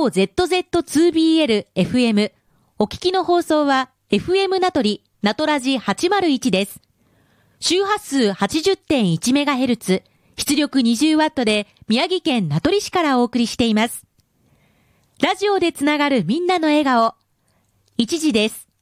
OZZ2BL FM。お聞きの放送は FM 名取、名取ラジ801です。周波数 80.1MHz、出力 20W で宮城県名取市からお送りしています。ラジオでつながるみんなの笑顔。1時です。